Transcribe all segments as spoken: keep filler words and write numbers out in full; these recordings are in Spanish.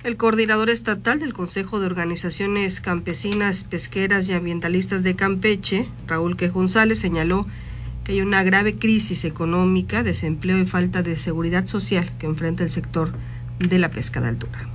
El coordinador estatal del Consejo de Organizaciones Campesinas, Pesqueras y Ambientalistas de Campeche, Raúl Q. González, señaló que hay una grave crisis económica, desempleo y falta de seguridad social que enfrenta el sector de la pesca de altura.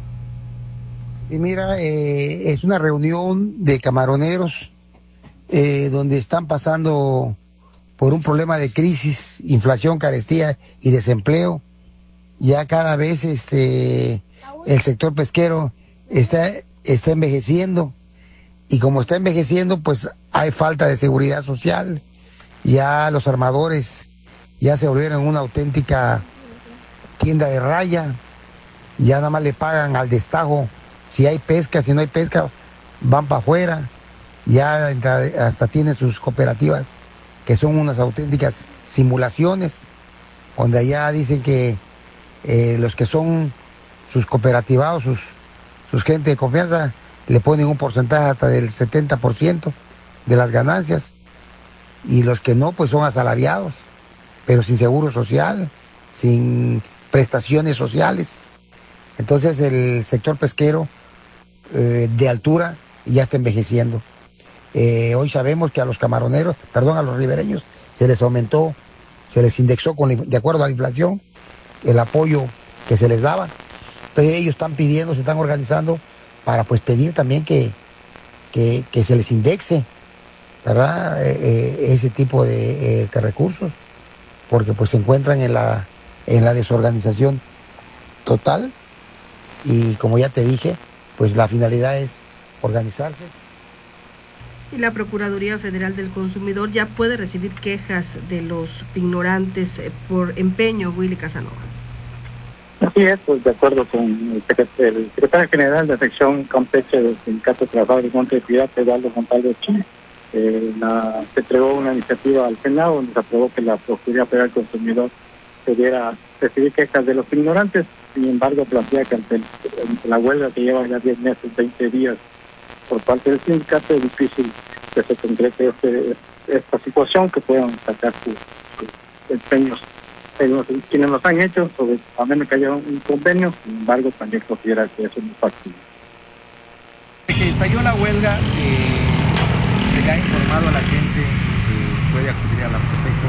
Y mira, eh, es una reunión de camaroneros eh, donde están pasando por un problema de crisis, inflación, carestía y desempleo. Ya cada vez este el sector pesquero está, está envejeciendo, y como está envejeciendo, pues hay falta de seguridad social. Ya los armadores ya se volvieron una auténtica tienda de raya, ya nada más le pagan al destajo, si hay pesca, si no hay pesca, van para afuera, ya hasta tienen sus cooperativas, que son unas auténticas simulaciones, donde allá dicen que eh, los que son sus cooperativados, sus, sus gente de confianza, le ponen un porcentaje hasta del setenta por ciento de las ganancias, y los que no, pues son asalariados, pero sin seguro social, sin prestaciones sociales. Entonces el sector pesquero eh, de altura ya está envejeciendo. Eh, hoy sabemos que a los camaroneros, perdón, a los ribereños, se les aumentó, se les indexó con, de acuerdo a la inflación, el apoyo que se les daba. Entonces ellos están pidiendo, se están organizando para pues pedir también que, que, que se les indexe, ¿verdad? Eh, eh, ese tipo de, eh, de recursos, porque pues se encuentran en la, en la desorganización total, y como ya te dije, pues la finalidad es organizarse. Y la Procuraduría Federal del Consumidor ya puede recibir quejas de los ignorantes por empeño, Willy Casanova. Así es, pues de acuerdo con el secretario, el secretario general de la sección Campeche del Sindicato de Trabajadores de Monte de Piedad, Eduardo Montalvo Chile, eh, la, se entregó una iniciativa al Senado donde se aprobó que la Procuraduría Federal del Consumidor pudiera recibir quejas de los ignorantes. Sin embargo, plantea que ante, ante la huelga que lleva ya diez meses, veinte días por parte del sindicato, es difícil que se concrete este, esta situación, que puedan sacar sus, sus empeños los, quienes los han hecho, sobre, a menos que haya un convenio. Sin embargo, también considera que eso no es factible. De que estalló la huelga, eh, se le ha informado a la gente que puede acudir a la Profeco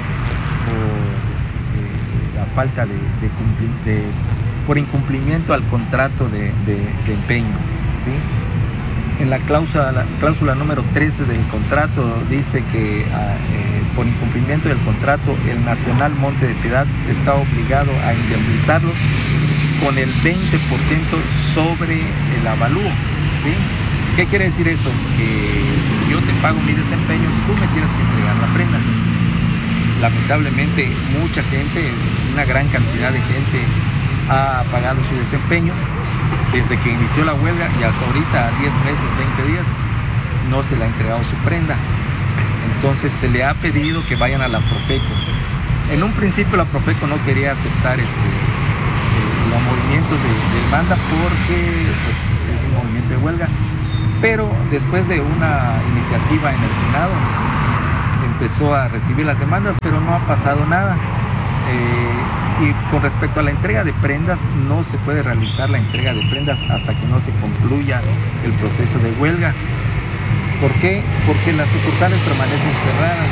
por eh, la falta de, de, cumplir, de por incumplimiento al contrato de, de, de empeño, ¿sí? En la cláusula, la cláusula número trece del contrato dice que eh, por incumplimiento del contrato el Nacional Monte de Piedad está obligado a indemnizarlos con el veinte por ciento sobre el avalúo, ¿sí? ¿Qué quiere decir eso? Que si yo te pago mi desempeño, tú me tienes que entregar la prenda. Lamentablemente mucha gente, una gran cantidad de gente ha pagado su desempeño desde que inició la huelga y hasta ahorita, diez meses, veinte días, no se le ha entregado su prenda. Entonces se le ha pedido que vayan a la Profeco. En un principio la Profeco no quería aceptar este, eh, los movimientos de, de demanda porque pues, es un movimiento de huelga, pero después de una iniciativa en el Senado empezó a recibir las demandas, pero no ha pasado nada. Eh, y con respecto a la entrega de prendas, no se puede realizar la entrega de prendas hasta que no se concluya el proceso de huelga. ¿Por qué? Porque las sucursales permanecen cerradas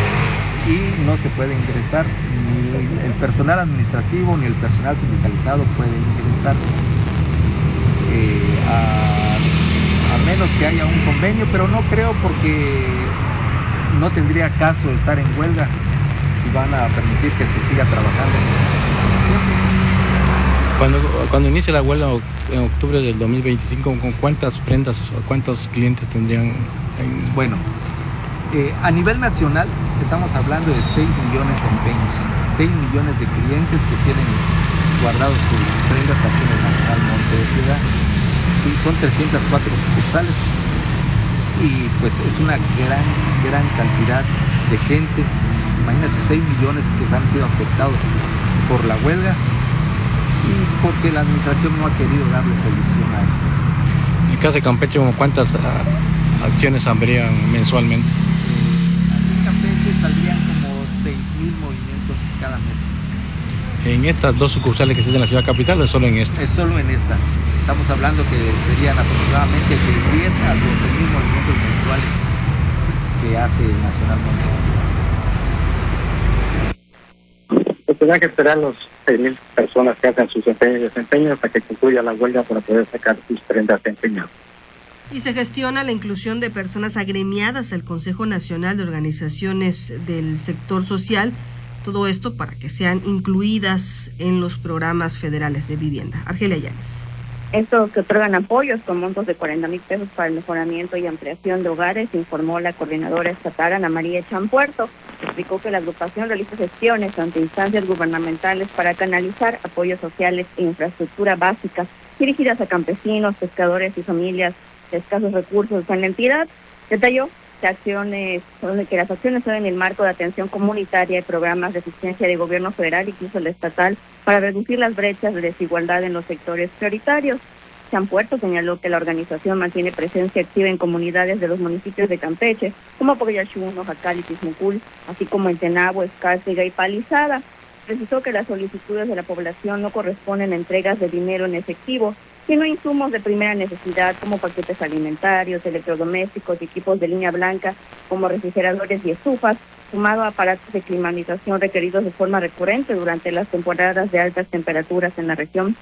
y no se puede ingresar, ni el personal administrativo ni el personal sindicalizado puede ingresar eh, a, a menos que haya un convenio, pero no creo, porque no tendría caso estar en huelga si van a permitir que se siga trabajando. Cuando, cuando inicie la huelga en octubre del dos mil veinticinco, ¿con cuántas prendas o cuántos clientes tendrían? En... Bueno, eh, a nivel nacional estamos hablando de seis millones de empeños, seis millones de clientes que tienen guardados sus prendas aquí en el Nacional Monte de Piedad. Y son trescientas cuatro sucursales y pues es una gran, gran cantidad de gente. Imagínate, seis millones que han sido afectados por la huelga y porque la administración no ha querido darle solución a esto. En el caso de Campeche, ¿cuántas uh, acciones habrían mensualmente? Eh, aquí en Campeche saldrían como seis mil movimientos cada mes. ¿En estas dos sucursales que existen en la ciudad capital o solo en esta? Es solo en esta. Estamos hablando que serían aproximadamente de diez a doce mil movimientos mensuales que hace nacionalmente. Pues tendrán que esperar los seis mil personas que hacen sus desempeños hasta que concluya la huelga para poder sacar sus prendas de empeño. Y se gestiona la inclusión de personas agremiadas al Consejo Nacional de Organizaciones del Sector Social, todo esto para que sean incluidas en los programas federales de vivienda. Argelia Llanes. Estos que otorgan apoyos con montos de cuarenta mil pesos para el mejoramiento y ampliación de hogares, informó la coordinadora estatal Ana María Champuerto. Explicó que la agrupación realiza gestiones ante instancias gubernamentales para canalizar apoyos sociales e infraestructura básica dirigidas a campesinos, pescadores y familias de escasos recursos en la entidad. Detalló que, acciones, que las acciones son en el marco de atención comunitaria y programas de eficiencia de gobierno federal, incluso el estatal, para reducir las brechas de desigualdad en los sectores prioritarios. Champuerto señaló que la organización mantiene presencia activa en comunidades de los municipios de Campeche, como Pogueyachún, Oaxacal y Tizmucul, así como en Tenabo, Escárcega y Palizada. Precisó que las solicitudes de la población no corresponden a entregas de dinero en efectivo, sino insumos de primera necesidad como paquetes alimentarios, electrodomésticos y equipos de línea blanca como refrigeradores y estufas, sumado a aparatos de climatización requeridos de forma recurrente durante las temporadas de altas temperaturas en la región.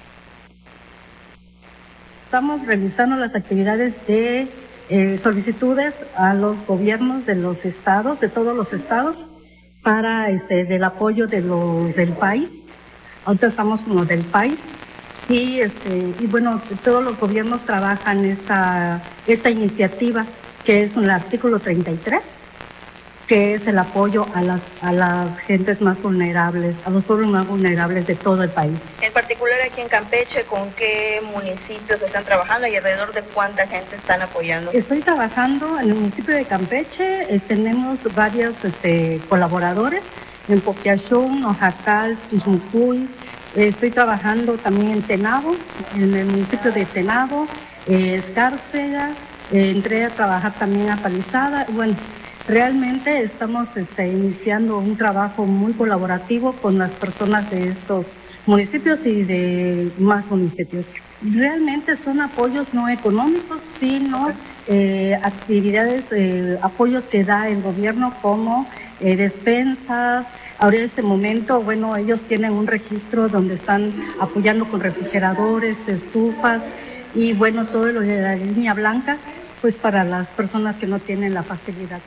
Estamos revisando las actividades de eh, solicitudes a los gobiernos de los estados, de todos los estados, para este del apoyo de los del país. Ahorita estamos como del país. Y, este, y bueno, todos los gobiernos trabajan esta, esta iniciativa, que es el artículo treinta y tres, que es el apoyo a las, a las gentes más vulnerables, a los pueblos más vulnerables de todo el país. En particular aquí en Campeche, ¿con qué municipios están trabajando y alrededor de cuánta gente están apoyando? Estoy trabajando en el municipio de Campeche, eh, tenemos varios este, colaboradores, en Poquiachón, Oaxacal, Tizmucuy. Estoy trabajando también en Tenabo, en el municipio de Tenabo, eh, Escárcega, eh, entré a trabajar también a Palizada. Bueno, realmente estamos este, iniciando un trabajo muy colaborativo con las personas de estos municipios y de más municipios. Realmente son apoyos no económicos, sino eh, actividades, eh, apoyos que da el gobierno como eh, despensas. Ahora en este momento, bueno, ellos tienen un registro donde están apoyando con refrigeradores, estufas y bueno, todo lo de la línea blanca, pues para las personas que no tienen la facilidad.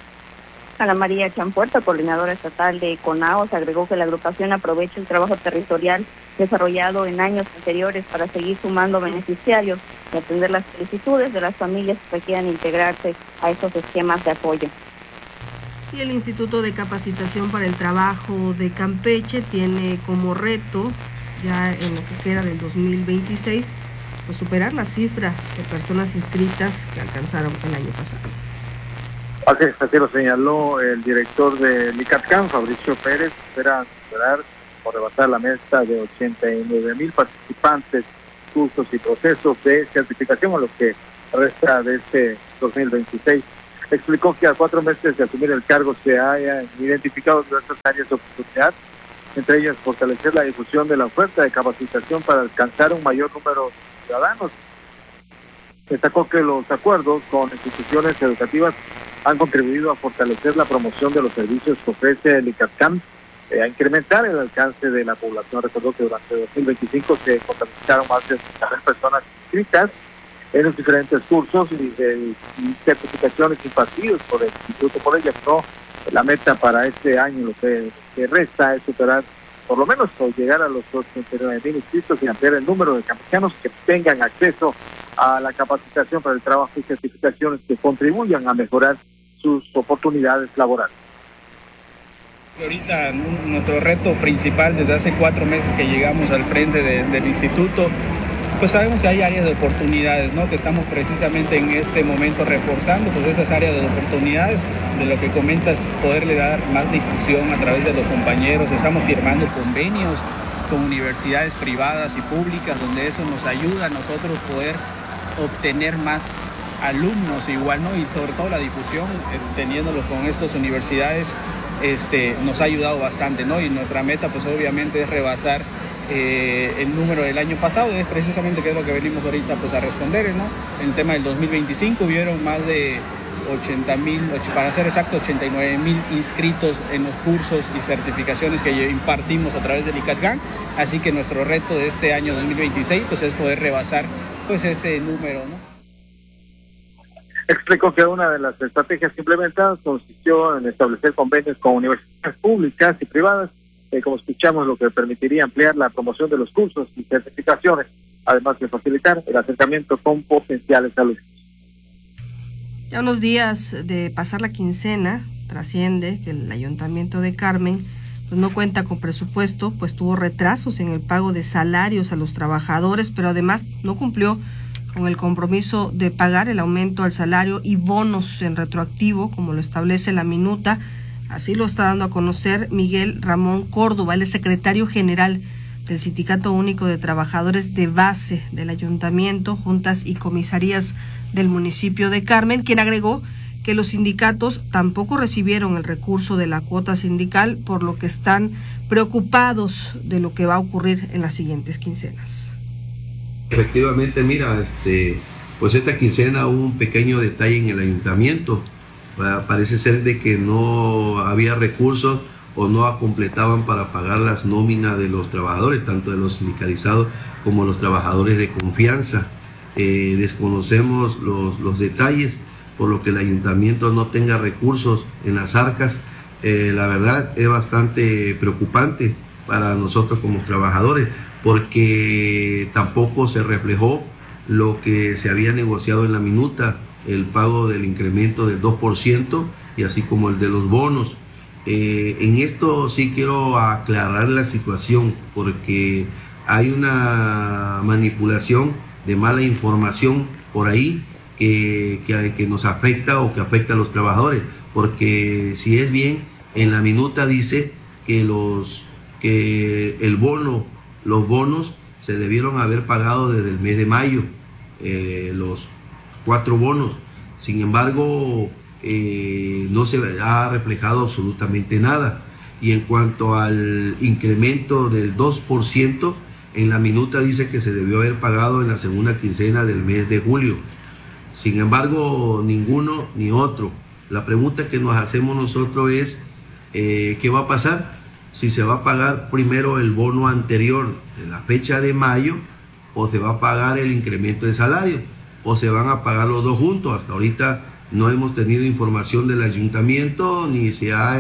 Ana María Champuerto, coordinadora estatal de CONAOS, agregó que la agrupación aprovecha el trabajo territorial desarrollado en años anteriores para seguir sumando beneficiarios y atender las solicitudes de las familias que quieran integrarse a estos esquemas de apoyo. Y el Instituto de Capacitación para el Trabajo de Campeche tiene como reto, ya en lo que queda del dos mil veintiséis, pues superar la cifra de personas inscritas que alcanzaron el año pasado. Así, así lo señaló el director del ICATCAM, Fabricio Pérez. Espera superar o rebasar la meta de ochenta y nueve mil participantes, cursos y procesos de certificación a lo que resta de este dos mil veintiséis. Explicó que a cuatro meses de asumir el cargo se hayan identificado diversas áreas de oportunidad, entre ellas fortalecer la difusión de la oferta de capacitación para alcanzar un mayor número de ciudadanos. Destacó que los acuerdos con instituciones educativas han contribuido a fortalecer la promoción de los servicios que ofrece el ICATCAM, eh, a incrementar el alcance de la población. Recordó que durante dos mil veinticinco se contabilizaron más de sesenta mil personas inscritas en los diferentes cursos y, de, y certificaciones impartidos por el Instituto. Por ello, no, la meta para este año, lo que, que resta, es superar por lo menos o llegar a los ochenta y nueve mil inscritos y ampliar el número de campechanos que tengan acceso a la capacitación para el trabajo y certificaciones que contribuyan a mejorar sus oportunidades laborales. Ahorita nuestro reto principal desde hace cuatro meses que llegamos al frente de, del instituto, pues sabemos que hay áreas de oportunidades, ¿no? Que estamos precisamente en este momento reforzando pues esas áreas de oportunidades, de lo que comentas, poderle dar más difusión a través de los compañeros. Estamos firmando convenios con universidades privadas y públicas, donde eso nos ayuda a nosotros poder obtener más alumnos igual, ¿no? Y sobre todo la difusión, es, teniéndolo con estas universidades, este, nos ha ayudado bastante, ¿no? Y nuestra meta pues obviamente es rebasar eh, el número del año pasado, es precisamente que es lo que venimos ahorita pues a responder, ¿no? En el tema del dos mil veinticinco hubieron más de ochenta mil, para ser exacto, ochenta y nueve mil inscritos en los cursos y certificaciones que impartimos a través del ICATGAN, así que nuestro reto de este año dos mil veintiséis pues es poder rebasar pues ese número, ¿no? Explicó que una de las estrategias implementadas consistió en establecer convenios con universidades públicas y privadas, eh, como escuchamos, lo que permitiría ampliar la promoción de los cursos y certificaciones, además de facilitar el acercamiento con potenciales alumnos. Ya unos días de pasar la quincena, trasciende que el Ayuntamiento de Carmen pues no cuenta con presupuesto, pues tuvo retrasos en el pago de salarios a los trabajadores, pero además no cumplió con el compromiso de pagar el aumento al salario y bonos en retroactivo, como lo establece la minuta. Así lo está dando a conocer Miguel Ramón Córdoba, el secretario general del Sindicato Único de Trabajadores de Base del Ayuntamiento, Juntas y Comisarías del municipio de Carmen, quien agregó que los sindicatos tampoco recibieron el recurso de la cuota sindical, por lo que están preocupados de lo que va a ocurrir en las siguientes quincenas. Efectivamente, mira, este, pues esta quincena hubo un pequeño detalle en el ayuntamiento. Parece ser de que no había recursos o no completaban para pagar las nóminas de los trabajadores, tanto de los sindicalizados como los trabajadores de confianza. Eh, desconocemos los, los detalles, por lo que el ayuntamiento no tenga recursos en las arcas. Eh, la verdad es bastante preocupante para nosotros como trabajadores, porque tampoco se reflejó lo que se había negociado en la minuta, el pago del incremento del dos por ciento y así como el de los bonos. Eh, en esto sí quiero aclarar la situación, porque hay una manipulación de mala información por ahí que, que, que nos afecta o que afecta a los trabajadores, porque si es bien, en la minuta dice que, los, que el bono los bonos se debieron haber pagado desde el mes de mayo, eh, los cuatro bonos. Sin embargo, eh, no se ha reflejado absolutamente nada. Y en cuanto al incremento del dos por ciento, en la minuta dice que se debió haber pagado en la segunda quincena del mes de julio. Sin embargo, ninguno ni otro. La pregunta que nos hacemos nosotros es, eh, ¿qué va a pasar? Si se va a pagar primero el bono anterior de la fecha de mayo, o se va a pagar el incremento de salario, o se van a pagar los dos juntos. Hasta ahorita no hemos tenido información del ayuntamiento, ni se ha,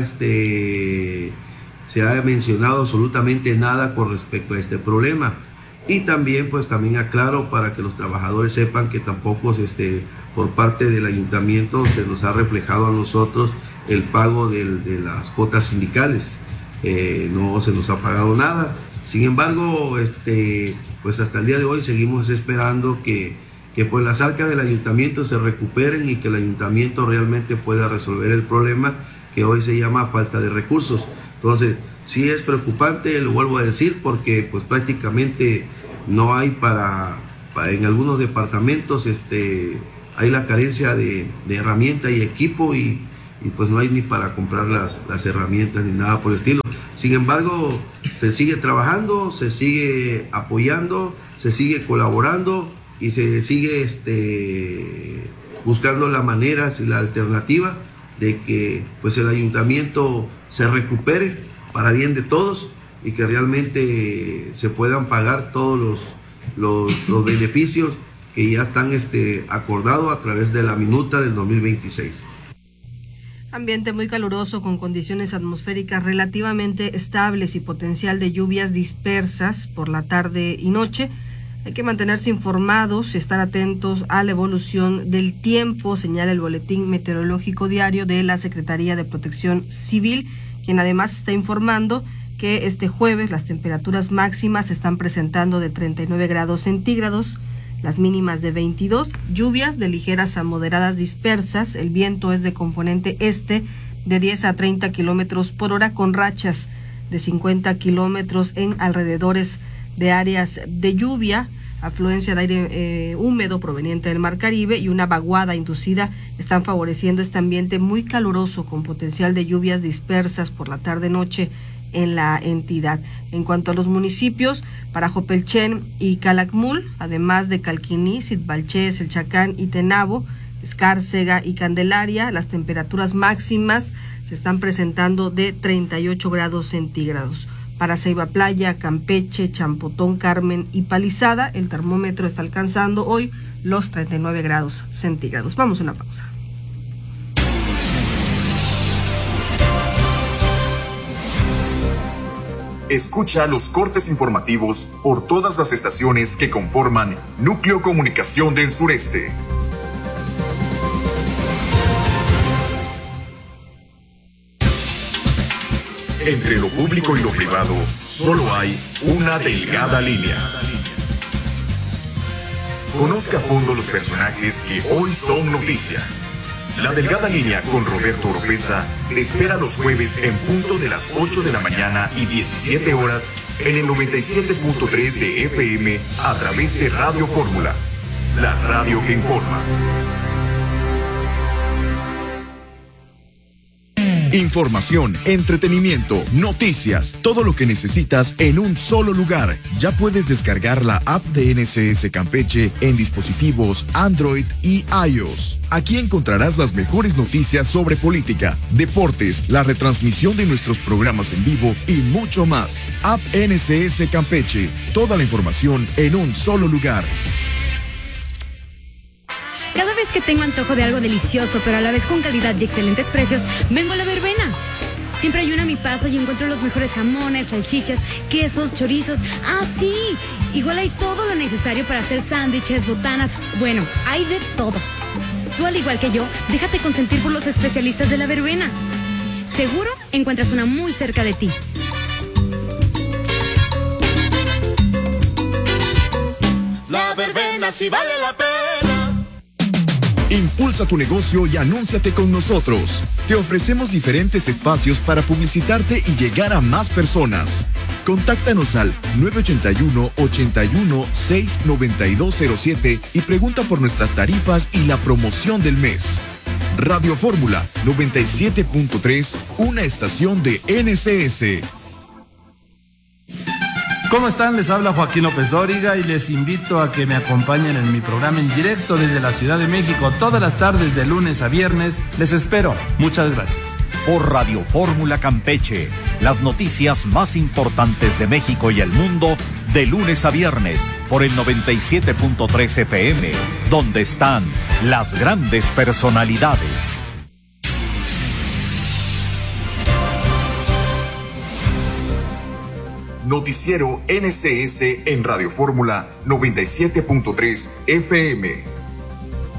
este, se ha mencionado absolutamente nada con respecto a este problema. Y también, pues también aclaro para que los trabajadores sepan que tampoco este, por parte del ayuntamiento se nos ha reflejado a nosotros el pago del, de las cuotas sindicales. Eh, no se nos ha pagado nada. Sin embargo, este, pues hasta el día de hoy seguimos esperando que, que pues las arcas del ayuntamiento se recuperen y que el ayuntamiento realmente pueda resolver el problema que hoy se llama falta de recursos. Entonces, sí es preocupante, lo vuelvo a decir, porque pues prácticamente no hay para, para en algunos departamentos este, hay la carencia de, de herramienta y equipo y y pues no hay ni para comprar las, las herramientas ni nada por el estilo. Sin embargo, se sigue trabajando, se sigue apoyando, se sigue colaborando y se sigue este, buscando las maneras y la alternativa de que pues el ayuntamiento se recupere para bien de todos y que realmente se puedan pagar todos los, los, los beneficios que ya están este, acordados a través de la minuta del dos mil veintiséis. Ambiente muy caluroso con condiciones atmosféricas relativamente estables y potencial de lluvias dispersas por la tarde y noche. Hay que mantenerse informados y estar atentos a la evolución del tiempo, señala el boletín meteorológico diario de la Secretaría de Protección Civil, quien además está informando que este jueves las temperaturas máximas se están presentando de treinta y nueve grados centígrados, las mínimas de veintidós, lluvias de ligeras a moderadas dispersas, el viento es de componente este de diez a treinta kilómetros por hora con rachas de cincuenta kilómetros en alrededores de áreas de lluvia. afluencia de aire eh, húmedo proveniente del Mar Caribe y una vaguada inducida están favoreciendo este ambiente muy caluroso con potencial de lluvias dispersas por la tarde-noche en la entidad. En cuanto a los municipios, para Jopelchen y Calakmul, además de Calquiní, Sitbalchés, El Chacán y Tenabo, Escárcega y Candelaria, las temperaturas máximas se están presentando de treinta y ocho grados centígrados. Para Ceiba Playa, Campeche, Champotón, Carmen y Palizada, el termómetro está alcanzando hoy los treinta y nueve grados centígrados. Vamos a una pausa. Escucha los cortes informativos por todas las estaciones que conforman Núcleo Comunicación del Sureste. Entre lo público y lo privado, solo hay una delgada línea. Conozca a fondo los personajes que hoy son noticia. La delgada línea con Roberto Oropesa te espera los jueves en punto de las ocho de la mañana y diecisiete horas en el noventa y siete punto tres de F M a través de Radio Fórmula, la radio que informa. Información, entretenimiento, noticias, todo lo que necesitas en un solo lugar. Ya puedes descargar la app de N S S Campeche en dispositivos Android y iOS. Aquí encontrarás las mejores noticias sobre política, deportes, la retransmisión de nuestros programas en vivo y mucho más. App N S S Campeche, toda la información en un solo lugar. Cada vez que tengo antojo de algo delicioso, pero a la vez con calidad y excelentes precios, vengo a La Verbena. Siempre hay una a mi paso y encuentro los mejores jamones, salchichas, quesos, chorizos. ¡Ah, sí! Igual hay todo lo necesario para hacer sándwiches, botanas. Bueno, hay de todo. Tú, al igual que yo, déjate consentir por los especialistas de La Verbena. Seguro encuentras una muy cerca de ti. La Verbena sí vale la pena. Impulsa tu negocio y anúnciate con nosotros. Te ofrecemos diferentes espacios para publicitarte y llegar a más personas. Contáctanos al nueve ocho uno, ocho uno, seis nueve dos cero siete y pregunta por nuestras tarifas y la promoción del mes. Radio Fórmula noventa y siete punto tres, una estación de N S S. ¿Cómo están? Les habla Joaquín López Dóriga y les invito a que me acompañen en mi programa en directo desde la Ciudad de México todas las tardes de lunes a viernes. Les espero. Muchas gracias. Por Radio Fórmula Campeche, las noticias más importantes de México y el mundo de lunes a viernes por el noventa y siete punto tres F M, donde están las grandes personalidades. Noticiero N S S en Radio Fórmula noventa y siete punto tres F M.